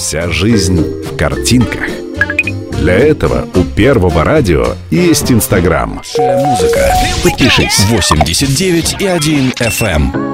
Вся жизнь в картинках. Для этого у Первого радио есть Инстаграм. Музыка. Подпишись. 89,1 FM.